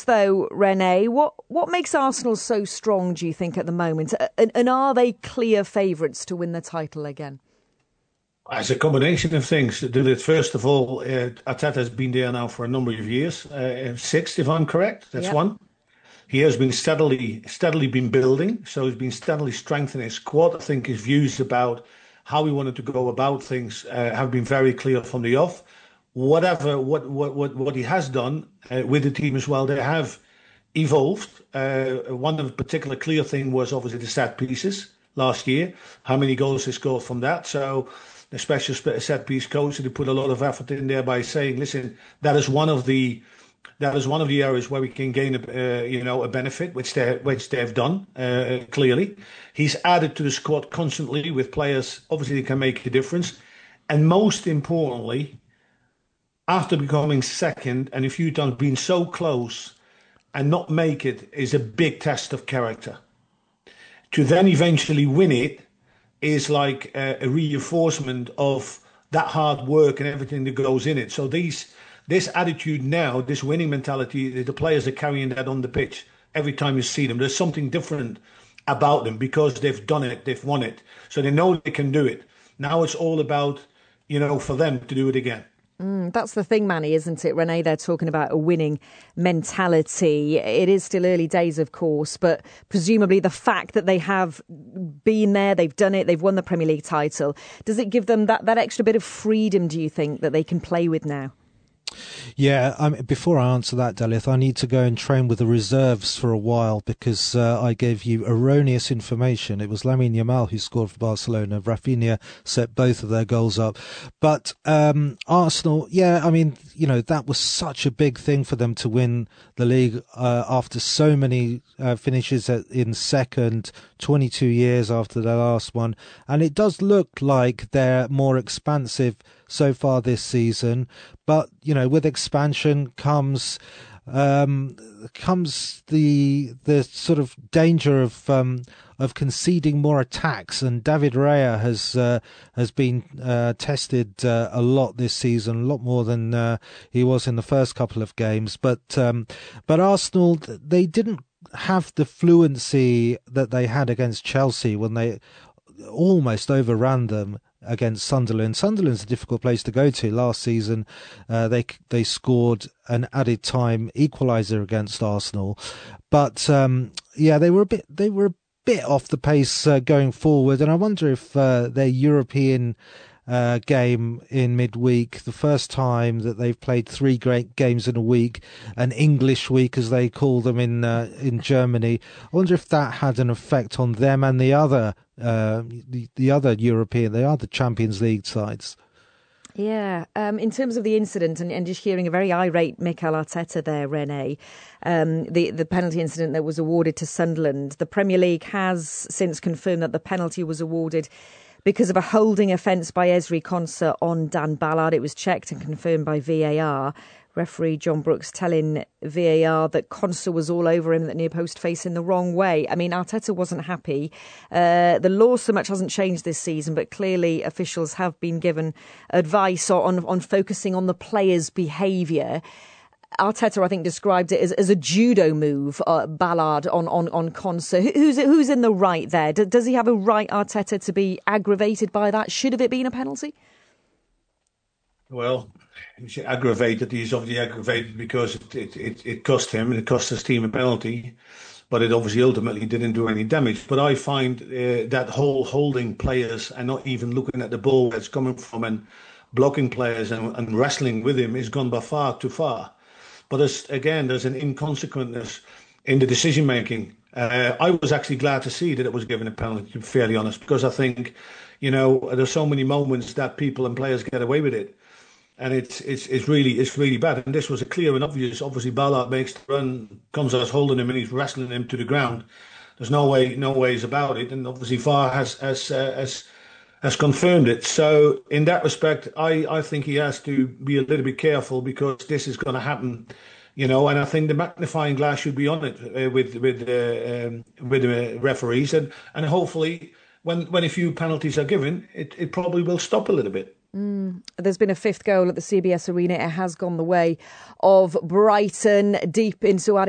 else, though, René, what makes Arsenal so strong, do you think, at the moment? And are they clear favourites to win the title again? It's a combination of things. First of all, Arteta has been there now for a number of years, six, if I'm correct. That's Yep. one. He has been steadily been building, so he's been steadily strengthening his squad. I think his views about how he wanted to go about things have been very clear from the off. What he has done with the team as well, they have evolved. One of the particular clear thing was obviously the set pieces last year. How many goals they scored from that? So the special set piece coach, they put a lot of effort in there by saying, listen, that is one of the areas where we can gain a benefit, which they have done clearly. He's added to the squad constantly with players. Obviously, they can make a difference, and most importantly, after becoming second and a few times being so close and not make it is a big test of character. To then eventually win it is like a reinforcement of that hard work and everything that goes in it. So this attitude now, this winning mentality, the players are carrying that on the pitch every time you see them. There's something different about them because they've done it, they've won it. So they know they can do it. Now it's all about, for them to do it again. That's the thing, Manny, isn't it, René? They're talking about a winning mentality. It is still early days, of course, but presumably the fact that they have been there, they've done it, they've won the Premier League title, does it give them that extra bit of freedom, do you think, that they can play with now? Yeah, before I answer that, Dalith, I need to go and train with the reserves for a while because I gave you erroneous information. It was Lamine Yamal who scored for Barcelona. Rafinha set both of their goals up. But Arsenal, that was such a big thing for them to win the league after so many finishes in second, 22 years after their last one. And it does look like they're more expansive so far this season, but with expansion comes the sort of danger of conceding more attacks, and David Raya has been tested a lot this season, a lot more than he was in the first couple of games. But Arsenal, they didn't have the fluency that they had against Chelsea when they almost overran them against Sunderland. Sunderland's a difficult place to go to. Last season, they scored an added time equaliser against Arsenal, but they were a bit off the pace going forward. And I wonder if their European game in midweek, the first time that they've played 3 great games in a week, an English week as they call them in Germany, I wonder if that had an effect on them and the other Champions League sides. Yeah, in terms of the incident and just hearing a very irate Mikel Arteta there, René, the penalty incident that was awarded to Sunderland, the Premier League has since confirmed that the penalty was awarded because of a holding offence by Ezri Konsa on Dan Ballard. It was checked and confirmed by VAR. Referee John Brooks telling VAR that Konsa was all over him, that near post facing the wrong way. I mean, Arteta wasn't happy. The law so much hasn't changed this season, but clearly officials have been given advice on focusing on the players' behaviour. Arteta, I think, described it as a judo move, Ballard on Konsa. Who's in the right there? Does he have a right, Arteta, to be aggravated by that? Should have it been a penalty? Well, he's aggravated. He's obviously aggravated because it cost him. It cost his team a penalty, but it obviously ultimately didn't do any damage. But I find that whole holding players and not even looking at the ball that's coming from and blocking players and wrestling with him is gone by far too far. But there's an inconsequentness in the decision making. I was actually glad to see that it was given a penalty, to be fairly honest, because I think, there's so many moments that people and players get away with it. And it's really bad. And this was a clear and obvious. Obviously, Ballard makes the run, comes out holding him, and he's wrestling him to the ground. There's no ways about it. And obviously, VAR has confirmed it. So in that respect, I think he has to be a little bit careful because this is going to happen, And I think the magnifying glass should be on it with the referees, and hopefully, when a few penalties are given, it probably will stop a little bit. There's been a 5th goal at the CBS Arena. It has gone the way of Brighton, deep into